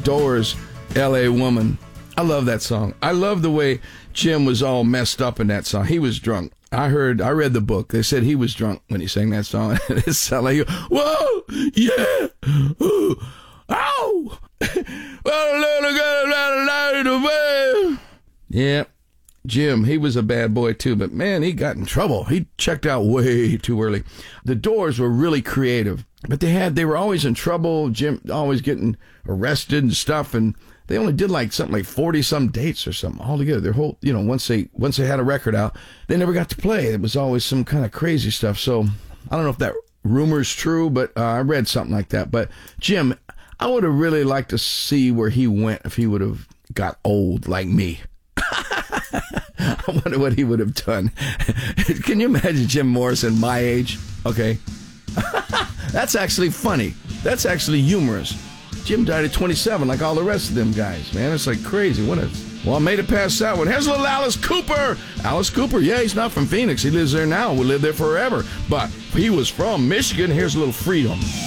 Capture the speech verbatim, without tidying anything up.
Doors, L A Woman. I love that song. I love the way Jim was all messed up in that song. He was drunk. I heard, I read the book. They said he was drunk when he sang that song. It sounded like, whoa, yeah, ooh, ow, yeah. Jim, he was a bad boy too, but man, he got in trouble. He checked out way too early. The Doors were really creative, but they had, they were always in trouble. Jim always getting arrested and stuff, and they only did like something like forty some dates or something altogether. Their whole, you know, once they once they had a record out, they never got to play. It was always some kind of crazy stuff. So I don't know if that rumor's true, but uh, I read something like that. But Jim, I would have really liked to see where he went if he would have got old like me. I wonder what he would have done. Can you imagine Jim Morrison my age? Okay. That's actually funny. That's actually humorous. Jim died at twenty-seven like all the rest of them guys, man. It's like crazy. What is? Well, I made it past that one. Here's a little Alice Cooper. Alice Cooper, yeah, he's not from Phoenix. He lives there now. Will live there forever. But he was from Michigan. Here's a little Freedom.